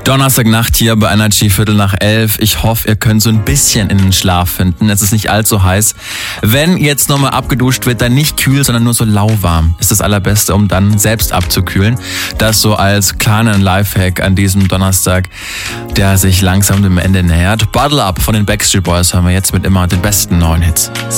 Donnerstagnacht hier bei Energy 11:15. Ich hoffe, ihr könnt so ein bisschen in den Schlaf finden. Es ist nicht allzu heiß. Wenn jetzt nochmal abgeduscht wird, dann nicht kühl, sondern nur so lauwarm. Ist das Allerbeste, um dann selbst abzukühlen. Das so als kleinen Lifehack an diesem Donnerstag, der sich langsam dem Ende nähert. Bottle Up von den Backstreet Boys haben wir jetzt mit immer den besten neuen Hits.